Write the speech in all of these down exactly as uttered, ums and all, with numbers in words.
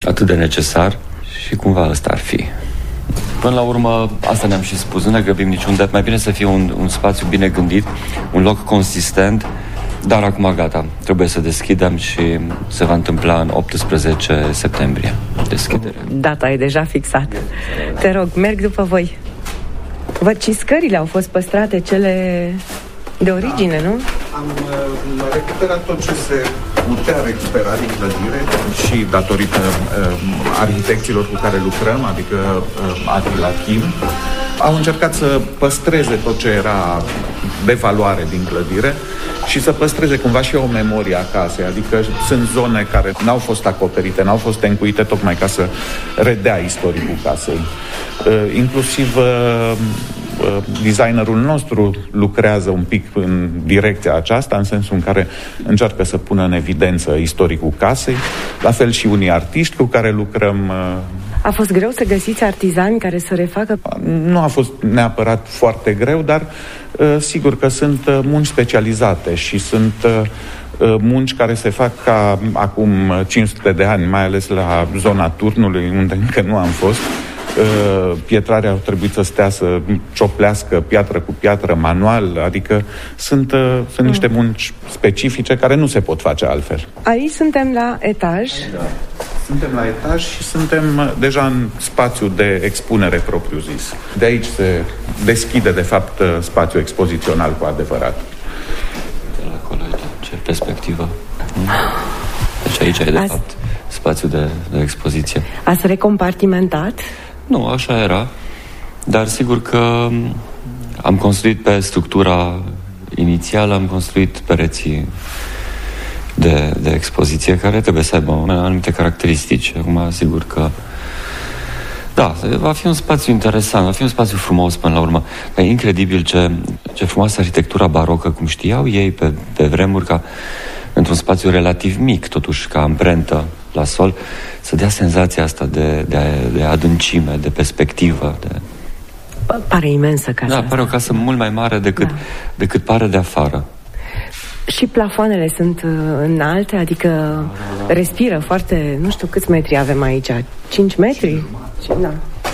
atât de necesar și cumva ăsta ar fi. Până la urmă, asta ne-am și spus, nu ne grăbim niciunde, mai bine să fie un, un spațiu bine gândit, un loc consistent, dar acum gata, trebuie să deschidem și se va întâmpla în optsprezece septembrie deschiderea. Data e deja fixată. Te rog, merg după voi. Văd și scările au fost păstrate, cele de origine, nu? Am uh, recuperat tot ce se putea recupera din clădire și datorită uh, arhitecților cu care lucrăm, adică uh, Attila Kim, au încercat să păstreze tot ce era de valoare din clădire și să păstreze cumva și o memorie a casei, adică sunt zone care n-au fost acoperite, n-au fost încuite tocmai ca să redea istoricul casei. Uh, inclusiv uh, designerul nostru lucrează un pic în direcția aceasta, în sensul în care încearcă să pună în evidență istoricul casei, la fel și unii artiști cu care lucrăm. A fost greu să găsiți artizani care să refacă? Nu a fost neapărat foarte greu, dar sigur că sunt munci specializate și sunt munci care se fac ca acum cinci sute de ani, mai ales la zona Turnului, unde încă nu am fost. Pietrarea au trebuit să stea să cioplească piatră cu piatră manual, adică sunt, sunt niște munci specifice care nu se pot face altfel. Aici suntem la etaj. Da. Suntem la etaj și suntem deja în spațiu de expunere propriu-zis. De aici se deschide, de fapt, spațiul expozițional cu adevărat. De la acolo, ce perspectivă. Deci aici e, de Azi... fapt, spațiul de, de expoziție. Ați recompartimentat? Nu, așa era. Dar sigur că am construit pe structura inițială, am construit pereții de, de expoziție care trebuie să aibă anumite caracteristici. Acum, sigur că da, va fi un spațiu interesant, va fi un spațiu frumos până la urmă. Dar e incredibil ce, ce frumoasă arhitectura barocă, cum știau ei pe, pe vremuri, ca într-un spațiu relativ mic, totuși ca amprentă la sol, să dea senzația asta de, de, de adâncime, de perspectivă. De... Pare imensă casa. Da, pare o casă mult mai mare decât, da. decât pare de afară. Și plafoanele sunt înalte, adică respiră foarte, nu știu câți metri avem aici, cinci metri? Da.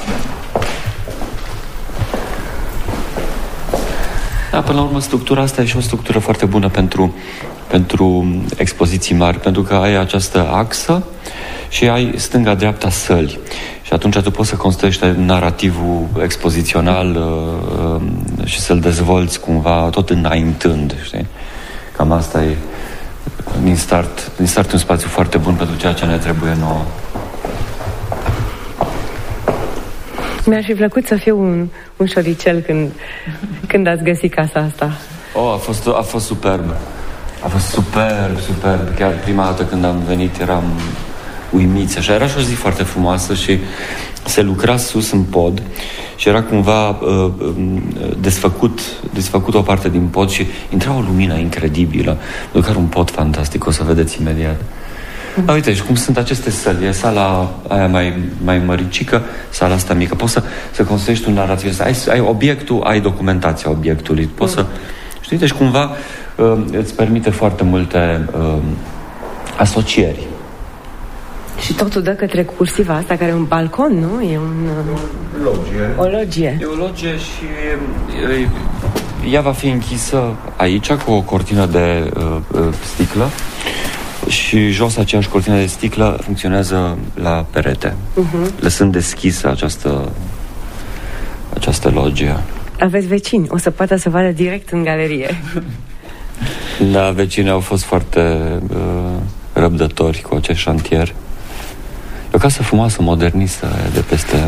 Da, până la urmă, structura asta e și o structură foarte bună pentru, pentru expoziții mari, pentru că ai această axă și ai stânga-dreapta săli. Și atunci tu poți să construiești narativul expozițional uh, uh, și să-l dezvolți cumva tot înaintând, știi? Cam asta e din start, din start un spațiu foarte bun pentru ceea ce ne trebuie nouă. Mi-ar fi plăcut să fiu un, un șoricel când, când ați găsit casa asta. Oh, a fost, a fost superb. A fost superb, superb. Chiar prima dată când am venit eram uimiți. Așa, era și o zi foarte frumoasă și se lucra sus în pod și era cumva uh, desfăcut, desfăcut o parte din pod și intra o lumină incredibilă. Măcar un pod fantastic, o să vedeți imediat. Da, uite, și cum sunt aceste săli. E sala aia mai, mai măricică, sala asta mică. Poți să, să construiești un narativ. Ai, ai obiectul, ai documentația obiectului. Poți să... Știi? Deci cumva uh, îți permite foarte multe uh, asocieri. Și totul dă către cursiva asta, care e un balcon, nu? E un... Logie. O logie. E o logie și e, ea va fi închisă aici cu o cortină de uh, sticlă. Și jos aceeași cortină de sticlă funcționează la perete, uh-huh. lăsând deschisă această această logie. Aveți vecini, o să poată să vadă direct în galerie. Da, vecinii au fost foarte uh, răbdători cu acest șantier. E o casă frumoasă, modernistă, de peste...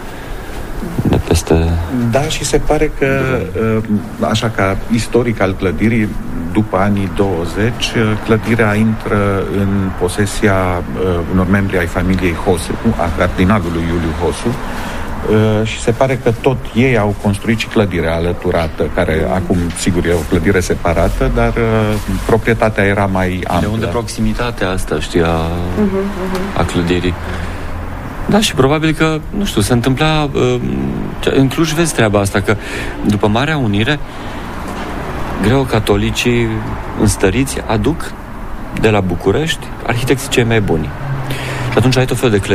de peste... Da, și se pare că, așa ca istoric al clădirii, după anii douăzeci, clădirea intră în posesia unor membri ai familiei Hosu, a cardinalului Iuliu Hosu, și se pare că tot ei au construit și clădirea alăturată, care acum, sigur, e o clădire separată, dar proprietatea era mai amplă. De unde proximitatea asta, știi, a, a clădirii. Da, și probabil că, nu știu, se întâmpla uh, în Cluj vezi treaba asta, că după Marea Unire greo-catolicii înstăriți aduc de la București arhitecții cei mai buni. Și atunci ai tot fel de clădiri